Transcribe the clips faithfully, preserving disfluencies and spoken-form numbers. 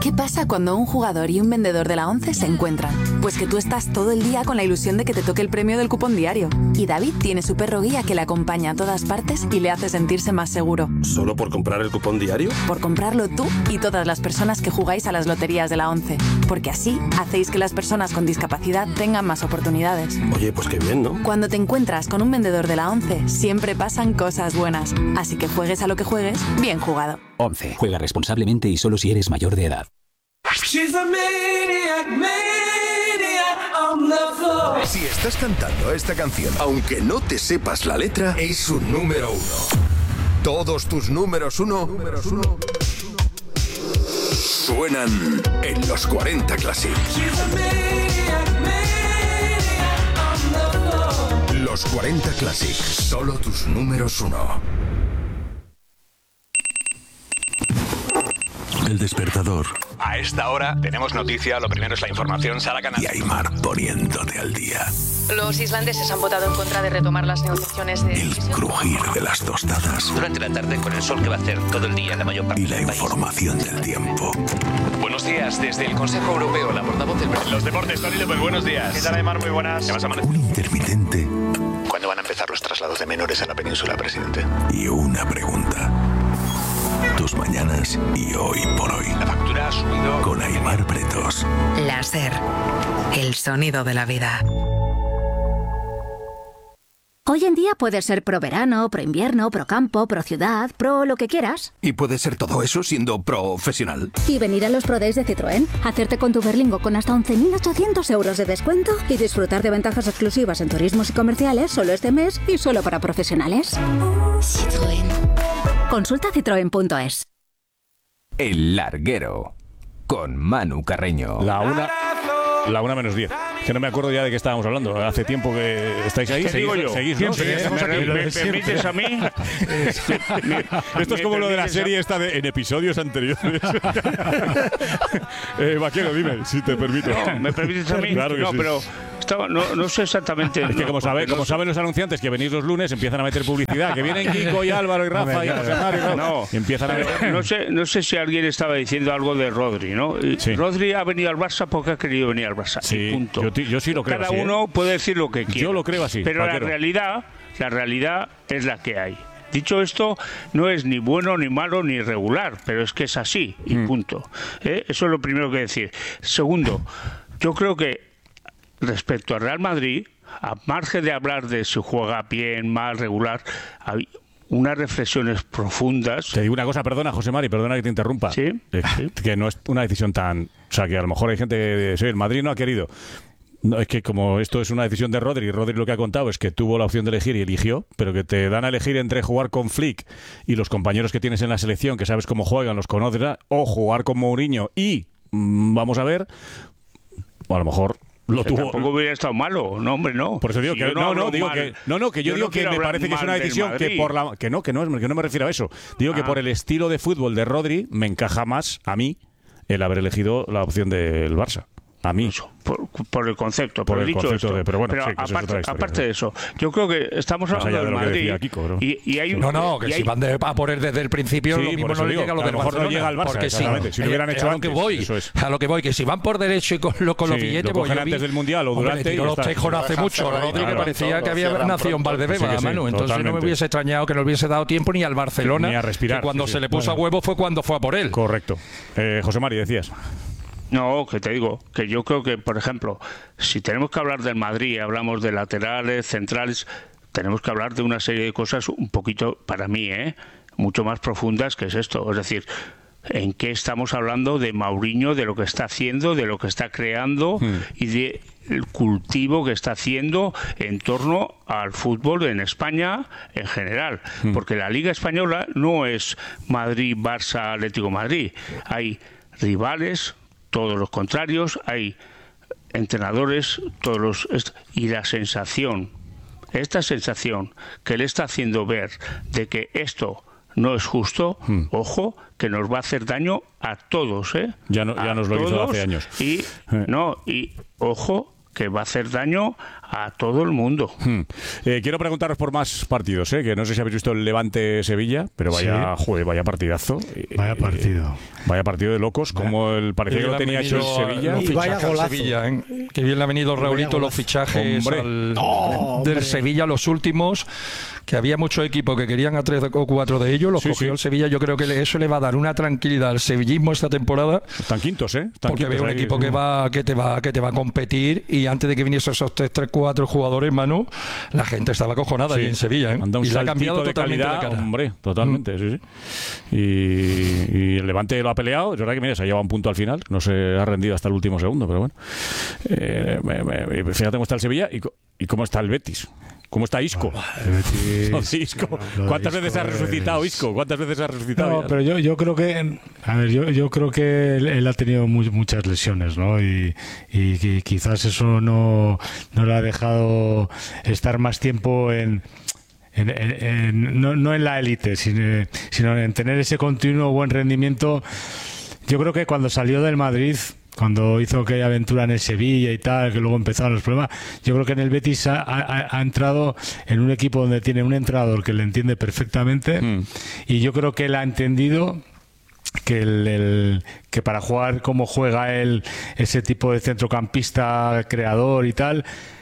¿Qué pasa cuando un jugador y un vendedor de la ONCE se encuentran? Pues que tú estás todo el día con la ilusión de que te toque el premio del cupón diario. Y David tiene su perro guía que le acompaña a todas partes y le hace sentirse más seguro. ¿Solo por comprar el cupón diario? Por comprarlo tú y todas las personas que jugáis a las loterías de la ONCE. Porque así hacéis que las personas con discapacidad tengan más oportunidades. Oye, pues qué bien, ¿no? Cuando te encuentras con un vendedor de la ONCE, siempre pasan cosas buenas. Así que juegues a lo que juegues, bien jugado. ONCE. Juega responsablemente y solo si eres mayor de edad. Si estás cantando esta canción, aunque no te sepas la letra, es un número uno. Todos tus números uno, números uno suenan en los cuarenta Classic. Los cuarenta Classic, solo tus números uno. El despertador. A esta hora tenemos noticia, lo primero es la información, Sara Canal. Y Aymar poniéndote al día. Los islandeses han votado en contra de retomar las negociaciones de... El crujir de las tostadas. Durante la tarde, con el sol que va a hacer todo el día en la mayor parte y la del país. Información del tiempo. Buenos días, desde el Consejo Europeo, la portavoz del... Los deportes, Tony López, buenos días. ¿Qué tal, Aymar? Muy buenas. ¿Qué vas a amanecer? Un intermitente. ¿Cuándo van a empezar los traslados de menores a la península, presidente? Y una pregunta. Tus mañanas y hoy por hoy. La factura ha subido... Con Aymar Pretos. Láser. El sonido de la vida. Hoy en día puedes ser pro verano, pro invierno, pro campo, pro ciudad, pro lo que quieras. Y puedes ser todo eso siendo profesional. Y venir a los Pro Days de Citroën, hacerte con tu Berlingo con hasta once mil ochocientos euros de descuento y disfrutar de ventajas exclusivas en turismos y comerciales solo este mes y solo para profesionales. Citroën. Consulta citroen punto es. El Larguero, con Manu Carreño. La una, la una menos diez. Que no me acuerdo ya de qué estábamos hablando. Hace tiempo que estáis ahí. ¿Qué seguís, digo yo? seguís, ¿no? Siempre, Seguís, ¿Me, aquí. ¿Me permites a mí? Esto es como lo de la serie esta de en episodios anteriores. eh, Vaquero, dime, si te permito. No, ¿me permites a mí? Claro que no, sí. pero estaba, no, no sé exactamente. Es que no, como, sabe, como no, saben los anunciantes que venís los lunes, empiezan a meter publicidad. Que vienen Kiko y Álvaro y Rafa y José Mario. No, y empiezan a... no, sé, no sé si alguien estaba diciendo algo de Rodri, ¿no? Sí. Rodri ha venido al Barça porque ha querido venir al Barça. Sí, punto. Yo, yo sí lo creo Cada así, uno ¿eh? puede decir lo que quiera. Yo lo creo así. Pero Vaquero. la realidad, la realidad es la que hay. Dicho esto, no es ni bueno, ni malo, ni regular, pero es que es así, y Mm. punto. ¿Eh? Eso es lo primero que decir. Segundo, yo creo que respecto al Real Madrid, a margen de hablar de si juega bien, mal, regular, hay unas reflexiones profundas. Te digo una cosa, perdona, José Mari, perdona que te interrumpa. ¿Sí? Eh, ¿Sí? Que no es una decisión tan... O sea, que a lo mejor hay gente que... Sí, el Madrid no ha querido... No, es que como esto es una decisión de Rodri, Rodri lo que ha contado es que tuvo la opción de elegir y eligió, pero que te dan a elegir entre jugar con Flick y los compañeros que tienes en la selección, que sabes cómo juegan, los conoces, o jugar con Mourinho y, mmm, vamos a ver, o a lo mejor... Lo Que tuvo. Tampoco hubiera estado malo, no, hombre, no. Por eso digo Si que yo no, no, hablo digo mal, que no, no, que yo, yo digo no que quiero me hablar parece que es mal una del decisión que Madrid. por la que no, que no es que no me refiero a eso. Digo que Ah. por el estilo de fútbol de Rodri me encaja más a mí el haber elegido la opción del Barça. A mí. Por, por el concepto, Por pero el dicho concepto esto, de- pero bueno, sí, que eso es aparte, otra historia, aparte sí. de eso, yo creo que estamos Más allá hablando de del lo que Madrid decía Kiko, pero- y, y hay un- No, no, que y si hay- van de, a poner desde el principio, Sí, lo mismo por eso no le digo, llega a lo a lo del mejor no Barcelona. llega al Barça, porque si, exactamente, si lo hubieran eh, hecho a lo que antes, voy, eso es. a lo que voy, que si van por derecho y con, lo, con los Sí, billetes, lo pues cogen yo vi- antes del Mundial o Hombre, durante le tiró y los ya está. tejos no hace mucho, Rodri, que Claro, parecía que había cierran nacido en pronto. Valdebeba, Sí que sí, Manu. Entonces no me totalmente. hubiese extrañado que no le hubiese dado tiempo ni al Barcelona, Ni a respirar, que cuando sí, se sí. le puso Bueno. a huevo fue cuando fue a por él. Correcto. Eh, José Mari, decías. No, que te digo, que yo creo que, por ejemplo, si tenemos que hablar del Madrid, hablamos de laterales, centrales, tenemos que hablar de una serie de cosas un poquito, para mí, ¿eh? mucho más profundas que es esto. Es decir, ¿en qué estamos hablando de Mourinho, de lo que está haciendo, de lo que está creando Hmm. y de el cultivo que está haciendo en torno al fútbol en España en general? Hmm. Porque la Liga Española no es Madrid, Barça, Atlético Madrid. Hay rivales, todos los contrarios, hay entrenadores, todos los est- y la sensación, esta sensación que le está haciendo ver de que esto no es justo, Hmm. ojo, que nos va a hacer daño a todos, ¿eh? Ya, no, ya A nos lo hizo todos, hace años. Y no, y ojo, que va a hacer daño a todo el mundo. Hmm. Eh, quiero preguntaros por más partidos, ¿eh? que no sé si habéis visto el Levante-Sevilla, pero vaya, sí. joder, vaya partidazo. Vaya partido. Eh, vaya partido de locos, vaya. como el parecía que lo tenía hecho el Sevilla. Y vaya golazo. Sevilla, ¿eh? Que bien le ha venido Raulito los fichajes al, oh, del Sevilla, los últimos, que había muchos equipos que querían a tres o cuatro de ellos, los sí, cogió sí. el Sevilla. Yo creo que eso le va a dar una tranquilidad al sevillismo esta temporada. Están quintos, ¿eh? Están porque quintos veo un ahí, equipo sí. que va que te va que te va a competir, y antes de que viniesen esos tres, tres, cuatro jugadores, Manu, la gente estaba acojonada sí. ahí en Sevilla, ¿eh? Anda un y le ha cambiado de totalmente calidad, la cara. Hombre, totalmente, mm. sí, sí. Y, y el Levante lo ha peleado. Es verdad que mira, se ha llevado un punto al final, no se ha rendido hasta el último segundo, pero bueno. Eh, me, me, fíjate cómo está el Sevilla y, y cómo está el Betis. ¿Cómo está Isco? Betis, no, sí, Isco. ¿Cuántas Isco veces ha resucitado es... Isco? ¿Cuántas veces ha resucitado? No, pero yo, yo creo que, a ver, yo, yo creo que él, él ha tenido muy, muchas lesiones, ¿no? Y, y, y quizás eso no, no le ha dejado estar más tiempo en En, en, en, no, no en la élite, sino, sino en tener ese continuo buen rendimiento. Yo creo que cuando salió del Madrid, cuando hizo aquella aventura en el Sevilla y tal, que luego empezaron los problemas, yo creo que en el Betis ha, ha, ha entrado en un equipo donde tiene un entrenador que le entiende perfectamente, mm. y yo creo que él ha entendido que el, el que para jugar como juega él, ese tipo de centrocampista creador y tal,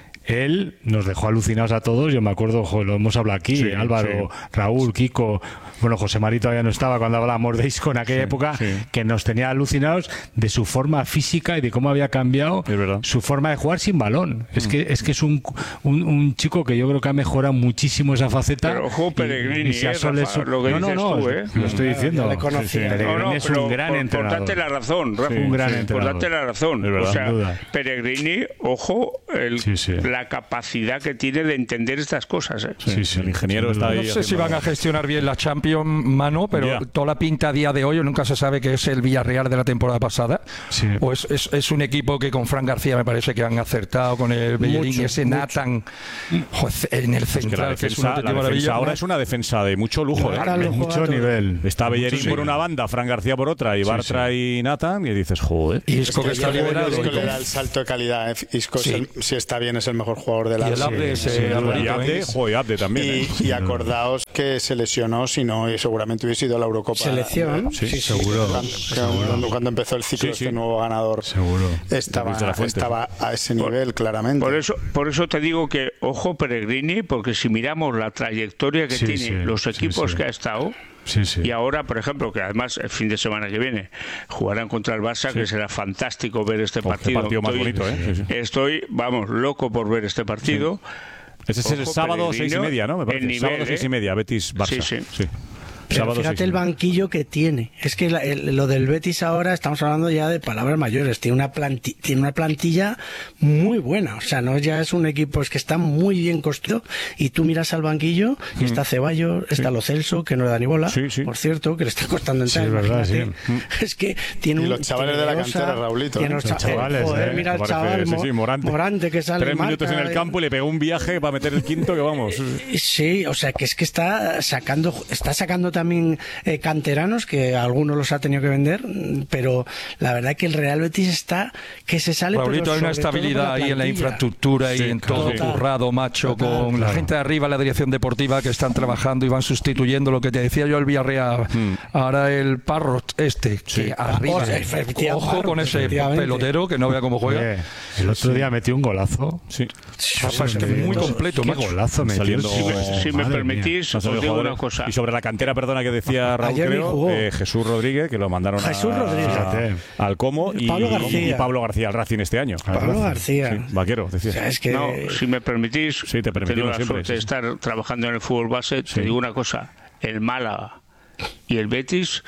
él nos dejó alucinados a todos. Yo me acuerdo, jo, lo hemos hablado aquí, sí, Álvaro, sí. Raúl, Kiko, bueno, José Mari todavía no estaba cuando hablábamos de Isco en aquella sí, época, sí. que nos tenía alucinados de su forma física y de cómo había cambiado su forma de jugar sin balón. Es mm. que es que es un, un, un chico que yo creo que ha mejorado muchísimo esa faceta. Pero ojo, Peregrini, y, y si eh, Rafa, su... lo que no, dices no, no, tú, ¿eh? Lo estoy diciendo. Sí, sí. Sí, sí. Peregrini no, no, es un gran por, entrenador. Por darte la razón, Rafa. Sí, un gran sí, entrenador. Por darte la razón. Verdad, o sea, duda. Peregrini, ojo, el, sí, sí. la capacidad que tiene de entender estas cosas, ¿eh? Sí, sí, sí, el ingeniero está ahí. No sé haciendo... si van a gestionar bien la Champions, Mano, pero yeah. toda la pinta a día de hoy nunca se sabe que es el Villarreal de la temporada pasada. Sí. O es, es, es un equipo que con Fran García me parece que han acertado, con el Bellerín, ese mucho. Nathan joder, en el central, es que, defensa, que es una la defensa ahora ¿no? es una defensa de mucho lujo, ¿eh? De mucho nivel. Está Bellerín sí. por una banda, Fran García por otra, y Bartra sí, sí. y Nathan, y dices, joder. Y Isco que está liberado. Isco le da el salto de calidad, ¿eh? Isco, sí. el, si está bien, es el mejor jugador de la y el Abde, sí, ese y Abde, joder, Abde también. Y, ¿eh? y acordaos que se lesionó, si no, y seguramente hubiese ido a la Eurocopa. ¿Selección? Sí, sí, seguro. Cuando, seguro. Cuando, cuando empezó el ciclo, sí, sí. este nuevo ganador seguro. Estaba, estaba a ese nivel, por, claramente. Por eso, por eso te digo que, ojo, Peregrini, porque si miramos la trayectoria que sí, tiene, sí, los equipos sí, sí. que ha estado, sí, sí. y ahora, por ejemplo, que además el fin de semana que viene jugarán contra el Barça, sí. que será fantástico ver este partido. Este partido más estoy, bonito, ¿eh? Sí, sí. Estoy, vamos, loco por ver este partido. Sí. Ese es el Ojo, sábado seis y media, ¿no? Me parece. Nivel, sábado seis y media, Betis Barça. Sí, sí. sí. Pero sábado fíjate seis, el banquillo que tiene. Es que la, el, lo del Betis ahora estamos hablando ya de palabras mayores. Tiene una planti, tiene una plantilla muy buena. O sea, no ya es un equipo, es que está muy bien construido. Y tú miras al banquillo y mm. está Ceballos, está sí. Lo Celso, que no le da ni bola, sí, sí. por cierto, que le está costando entrar. Sí, es verdad, sí. Es que tiene y un, los chavales de la cantera, Raulito. Tiene los cha chavales, joder, eh, mira el parece, chaval sí, sí, Morante. Morante que sale. Tres minutos marca, en el campo y le pegó un viaje para meter el quinto que vamos. Sí, o sea, que es que está sacando, está sacando también eh, canteranos, que algunos los ha tenido que vender, pero la verdad que el Real Betis está que se sale. Raulito, hay una estabilidad ahí en la infraestructura sí, y en todo total, currado, macho, total, con claro. la gente de arriba, la dirección deportiva, que están trabajando y van sustituyendo lo que te decía yo el Villarreal. Mm. Ahora el Parro este, sí. que arriba, oh, sí, ojo Parro, con ese pelotero que no vea cómo juega. Oye, el otro día metió un golazo. Sí. sí, sí es que muy completo, qué macho. Golazo metió. Si me, si me permitís, os digo una cosa. Y sobre la cantera, perdona, que decía Raúl, creo, eh, Jesús Rodríguez, que lo mandaron Jesús a, Rodríguez. A, al Como y Pablo García. y Pablo García al Racing este año. Pablo García. Sí, vaquero, decía. O sea, es que... No, si me permitís, sí, te tengo la siempre, suerte sí, de estar sí. trabajando en el fútbol base, sí. te digo una cosa, el Málaga y el Betis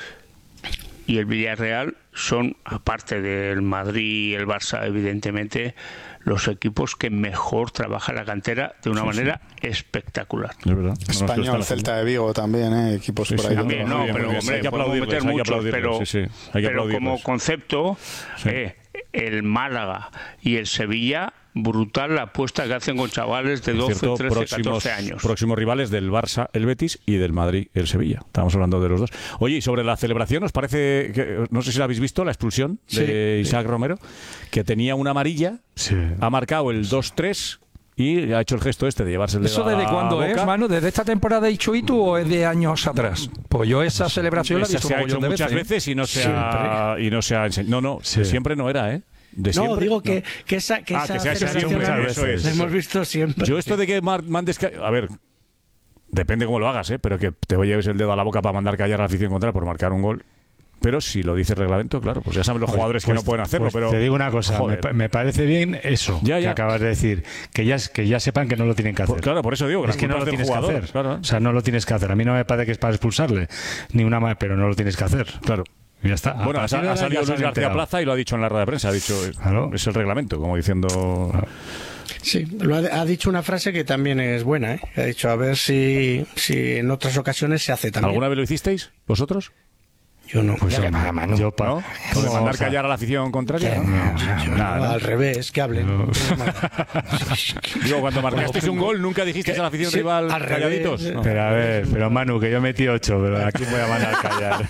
y el Villarreal son, aparte del Madrid y el Barça, evidentemente, los equipos que mejor trabaja la cantera de una sí, manera sí. espectacular. Es verdad. Español, Celta de Vigo también, ¿eh? equipos sí, por ahí. Sí, también, no, pero hombre, hay que aplaudirles, hay muchos, que pero, sí, sí. Hay que pero como concepto, sí. eh, el Málaga y el Sevilla brutal la apuesta que hacen con chavales de doce, cierto, trece, próximos, catorce años. Próximos rivales del Barça, el Betis, y del Madrid, el Sevilla. Estamos hablando de los dos. Oye, y sobre la celebración, ¿os parece que, no sé si la habéis visto, la expulsión de sí, Isaac sí. Romero, que tenía una amarilla, sí. ha marcado el dos tres y ha hecho el gesto este de llevarse el dedo. ¿Eso desde cuándo es, Manu? ¿Desde esta temporada de Ichuitu o es de años atrás? Pues yo esa celebración esa la he visto se ha hecho muchas veces, veces y no se ha, y no se ha enseñado. No, no, sí. siempre no era, ¿eh? De no, siempre, digo no. que, que esa, que ah, esa que se ha hecho celebración siempre, eso es. la hemos visto siempre. Yo esto de que mandes... A ver, depende cómo lo hagas, ¿eh? Pero que te lleves el dedo a la boca para mandar callar a la afición contraria por marcar un gol... Pero si lo dice el reglamento, claro, pues ya saben los jugadores pues, que no pueden hacerlo. Pues pero te digo una cosa, me, me parece bien eso ya, ya. que acabas de decir, que ya, que ya sepan que no lo tienen que hacer. Pues claro, por eso digo que es que no lo tienes jugador, que hacer. Claro. O sea, no lo tienes que hacer. A mí no me parece que es para expulsarle, ni una más, pero no lo tienes que hacer. Claro. Y ya está. Bueno, ha, ha salido Luis García Plaza y lo ha dicho en la rueda de prensa. Ha dicho, claro. es el reglamento, como diciendo... Claro. Sí, lo ha, ha dicho una frase que también es buena, ¿eh? Ha dicho, a ver si, si en otras ocasiones se hace también. ¿Alguna vez lo hicisteis, vosotros? Yo no. Pues ya, nada, Manu. Yo, pa, ¿no? ¿Como mandar o sea, callar a la afición contraria? No, no, yo, nada, no, al revés, que hablen. No. Digo, cuando marcasteis un gol, ¿nunca dijisteis a la afición sí, rival calladitos? No. Pero a ver, pero Manu, que yo metí ocho, pero aquí voy a mandar callar.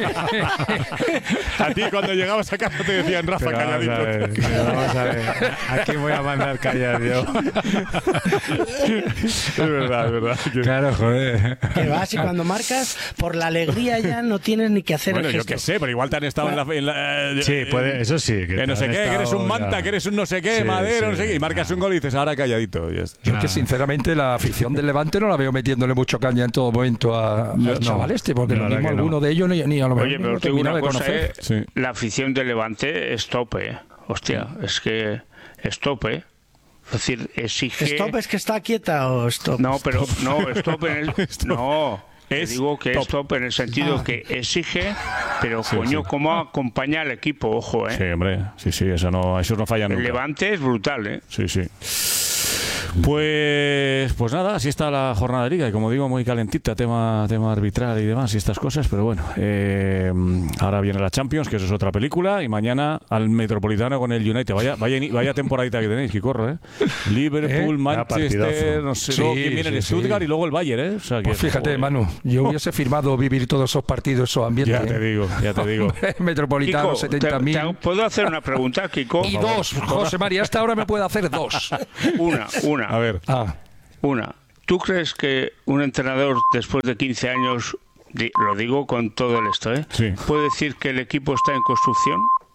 A ti cuando llegabas a casa te decían, Rafa, pero calladito. Vamos a ver, pero vamos a ver. Aquí voy a mandar callar yo. Es verdad, es verdad. Claro, joder. Que vas y cuando marcas, por la alegría ya no tienes ni que hacer bueno, el gesto. Yo qué sé, pero igual te han estado en la... En la eh, sí, puede, eso sí. Que, que no sé qué, que eres un manta, ya. que eres un no sé qué, sí, madero, sí, no sé qué, y marcas sí. un gol y dices, ahora calladito. Yo es que sinceramente la afición del Levante no la veo metiéndole mucho caña en todo momento a, no, al chaval este, porque no, mismo alguno no. de ellos ni, ni a lo mejor Oye, pero no tengo una de cosa, conocer. Eh, sí. La afición del Levante es tope. Hostia, es que es tope. Es decir, exige... ¿Stop es que está quieta o stop? No, pero no, stop en el... No... Es digo que top. es top en el sentido ah. que exige, pero sí, coño, sí. cómo acompaña al equipo, ojo, ¿eh? Sí, hombre, sí, sí, eso no, eso no falla nunca. El Levante es brutal, ¿eh? Sí, sí. Pues, pues nada, así está la jornada de liga y como digo, muy calentita, tema, tema arbitral y demás y estas cosas, pero bueno, eh, ahora viene la Champions, que eso es otra película, y mañana al Metropolitano con el United. Vaya, vaya, vaya temporadita que tenéis, que corro, ¿eh? Liverpool, ¿Eh? Manchester, no sé, sí, luego quién viene sí, el Stuttgart sí. y luego el Bayern, ¿eh? O sea, que, pues fíjate, joder. Manu, yo hubiese firmado vivir todos esos partidos, esos ambientes. Ya te digo, ya te digo. Metropolitano, setenta mil. ¿Puedo hacer una pregunta, Kiko? Y dos, José María, hasta ahora me puede hacer dos. Una, una. A ver. Ah. Una. ¿Tú crees que un entrenador después de quince años, lo digo con todo el esto, ¿eh? Sí. puede decir que el equipo está en construcción?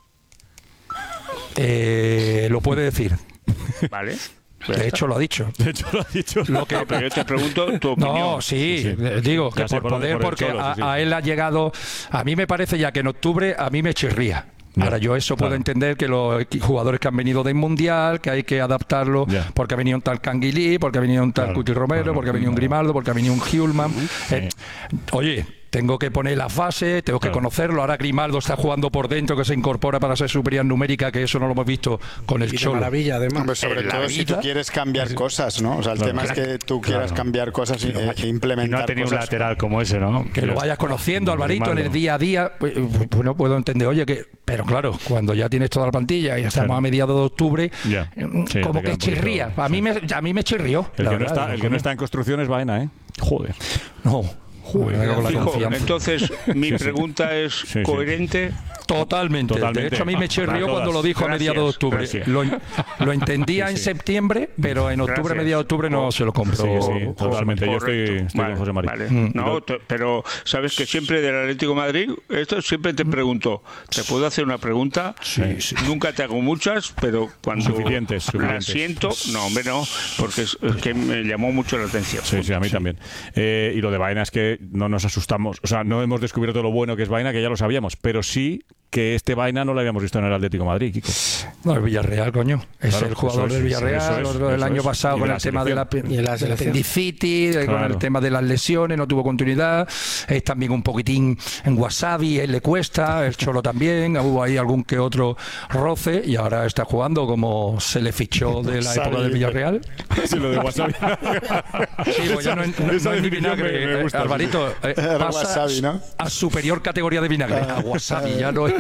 Eh, lo puede decir. Vale. De hecho lo ha dicho. De hecho lo ha dicho. Lo que, pero yo te pregunto tu opinión. No, sí, sí. digo que por, por poder, por porque cholo, a, sí, sí. a él ha llegado. A mí me parece ya que en octubre a mí me chirría. Ahora yo eso puedo claro. entender que los jugadores que han venido del Mundial, que hay que adaptarlo yeah. porque ha venido un tal Canguilí, porque ha venido un tal claro. Cuti Romero, claro. porque ha venido un Grimaldo, porque ha venido un Hjulman. Sí. Eh, oye, tengo que poner las bases, tengo que claro. conocerlo. Ahora Grimaldo está jugando por dentro, que se incorpora para ser superioridad numérica, que eso no lo hemos visto con el Cholo. Maravilla, además. Hombre, sobre todo vida, si tú quieres cambiar cosas, ¿no? O sea, el claro. tema es que tú quieras claro. cambiar cosas y eh, implementar. Y no ha tenido cosas un lateral como ese, ¿no? Que lo vayas conociendo, Alvarito, en el día a día. Bueno, puedo entender, oye, que. Pero claro, cuando ya tienes toda la plantilla y estamos claro. a mediados de octubre, yeah. sí, como que chirría. A mí, sí. me, a mí me chirrió. El, que, verdad, no está, el que no está en construcción es Baena, ¿eh? Joder. No. Joder, con la Fijo, entonces, mi pregunta es sí, sí, coherente. Sí. Totalmente. Totalmente. De hecho, a mí me chirrió cuando lo dijo gracias, a mediados de octubre. Lo, lo entendía sí, sí. en septiembre, pero en octubre, gracias. mediados de octubre, no se lo compró. Sí, sí, totalmente. Yo estoy, estoy vale, con José María. Vale. Mm. No, te, pero sabes que siempre del Atlético de Madrid, esto siempre te pregunto, ¿te puedo hacer una pregunta? Sí, sí. Nunca te hago muchas, pero cuando suficientes, suficientes. la siento, no, hombre, no, porque es, es que me llamó mucho la atención. Sí, sí, a mí sí. también. Eh, y lo de Baena es que no nos asustamos, o sea, no hemos descubierto lo bueno que es Baena, que ya lo sabíamos, pero sí que este Baena no lo habíamos visto en el Atlético de Madrid, Kiko. No, el Villarreal, coño. Es claro, el jugador es, del Villarreal. Eso es, eso el año es. pasado y con el tema de la, de la apendicitis, claro. con el tema de las lesiones, no tuvo continuidad. Es también un poquitín en wasabi, él le cuesta, el Cholo también. Hubo ahí algún que otro roce y ahora está jugando como se le fichó de la época del Villarreal. Sí, lo de wasabi. Sí, pues ya no, no, no es ni vinagre. Me, me gusta, Alvarito, eh, pasa wasabi, ¿no? a superior categoría de vinagre. A wasabi, ya no es.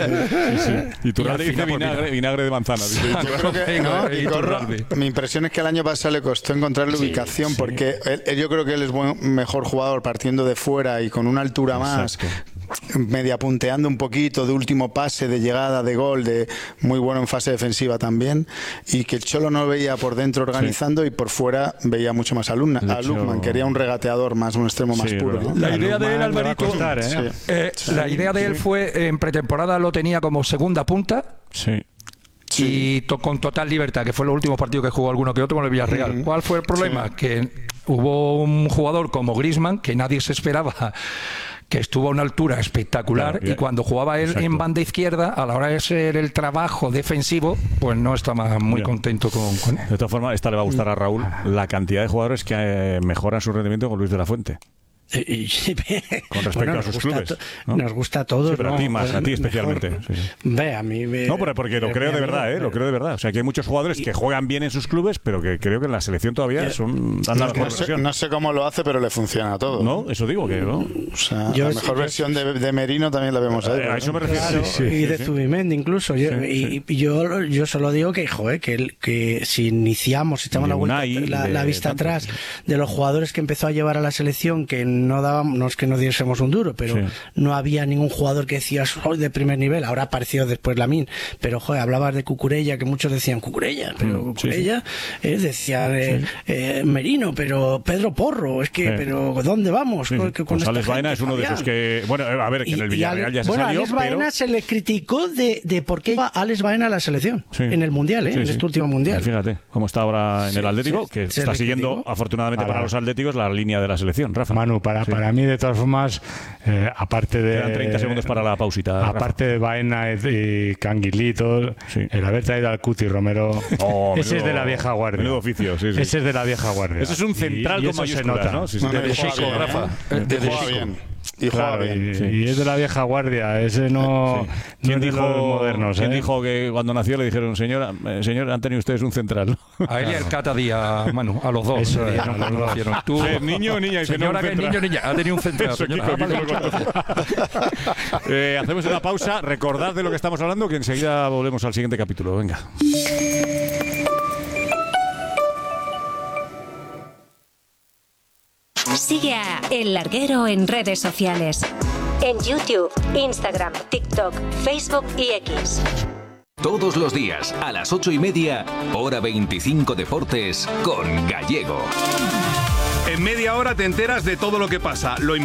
Sí, sí. Y Iturralde Y al dice final, vinagre, vinagre de manzana. Dice. Yo creo que, no, y Corro, mi impresión es que el año pasado le costó encontrar la ubicación, sí, porque él, él, yo creo que él es buen, mejor jugador partiendo de fuera y con una altura más, media punteando un poquito, de último pase, de llegada, de gol, de muy bueno en fase defensiva también, y que el Cholo no veía por dentro organizando, sí, y por fuera veía mucho más a, Luna, a Lukman, quería un regateador más, un extremo más, sí, puro, ¿no? La idea de él, Alvarito, costar, ¿eh? Sí. Eh, sí. La idea de él fue, en pretemporada lo tenía como segunda punta. Sí. Y to con total libertad, que fue los últimos partidos que jugó alguno que otro con el Villarreal. Mm-hmm. ¿Cuál fue el problema? Sí. Que hubo un jugador como Griezmann que nadie se esperaba, que estuvo a una altura espectacular, claro, y cuando jugaba él, exacto, en banda izquierda, a la hora de ser el trabajo defensivo, pues no estaba muy ya. contento con, con él. De todas formas, esta le va a gustar a Raúl, la cantidad de jugadores que eh, mejoran su rendimiento con Luis de la Fuente. Y, y, con respecto bueno, a sus clubes, ¿no? Nos gusta a todos, sí, pero ¿no? a ti más, a ti especialmente. Mejor, sí, sí. Ve, a mí me, no, porque lo creo de verdad, ¿eh? Lo creo de verdad. O sea, que hay muchos jugadores que juegan bien en sus clubes, pero que creo que en la selección todavía son dan la no, mejor sé, versión. No sé cómo lo hace, pero le funciona a todo. No, eso digo que no. O sea, yo, la mejor yo, versión de, de Merino también la vemos ahí. A, a eso me refiero. Claro, sí, sí, y de sí. Zubimendi incluso. Yo, sí, y, sí. y yo, yo solo digo que, joder, que, el, que si iniciamos, si echamos la, vuelta, Unai, la, la vista tanto, atrás de los jugadores que empezó a llevar a la selección, que no dábamos, no es que no diésemos un duro, pero sí. no había ningún jugador que decía soy de primer nivel. Ahora apareció después Lamine, pero joder, hablabas de Cucurella, que muchos decían Cucurella, pero mm, Cucurella sí, sí. Eh, decía eh, sí. eh, Merino, pero Pedro Porro, es que, sí. pero ¿dónde vamos? Sí. Con, con pues Alex Baena es uno de esos que, bueno, a ver, que en el Villarreal ya se bueno, salió, Alex Baena pero... se le criticó de, de por qué iba Alex Baena a la selección sí. en el Mundial, ¿eh? Sí, en sí. este último Mundial. Fíjate cómo está ahora en sí, el Atlético, sí, que está siguiendo, afortunadamente para, para los Atléticos, la línea de la selección. Rafa. Manu, para, sí. para mí, de todas formas, eh, aparte de... Quedan treinta segundos para la pausita. Aparte Rafa. de Baena y Canguilito, sí. el haber traído al Cuti Romero, oh, ese menudo, es de la vieja guardia. Menudo oficio, sí, sí. Ese es de la vieja guardia. Eso es un central y, y con mayúsculas, ¿no? Sí, sí, no, no, de Chico, Rafa. De Chico. Y, claro, bien. Y, sí. y es de la vieja guardia, ese no, sí. ¿Quién no dijo, es de los modernos. ¿Quién ¿eh? dijo que cuando nació le dijeron, señora, eh, señor, han tenido ustedes un central? A él y al Cata Díaz, Manu, a los dos. Eso, eh, no, no, no, no, Tú, eh, niño o niña, señora, que niño o niña, ha tenido un central. Eso, Kiko, ah, vale, eh, hacemos una pausa, recordad de lo que estamos hablando, que enseguida volvemos al siguiente capítulo. Venga. Sigue a El Larguero en redes sociales. En YouTube, Instagram, TikTok, Facebook y X. Todos los días, a las ocho y media, hora veinticinco Deportes, con Gallego. En media hora te enteras de todo lo que pasa. Lo